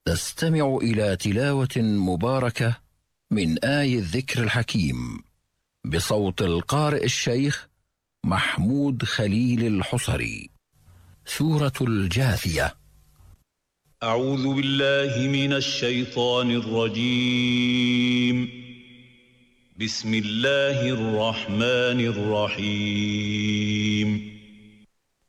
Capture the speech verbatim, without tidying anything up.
تستمع إلى تلاوة مباركة من آي الذكر الحكيم بصوت القارئ الشيخ محمود خليل الحصري. سورة الجاثية. أعوذ بالله من الشيطان الرجيم. بسم الله الرحمن الرحيم.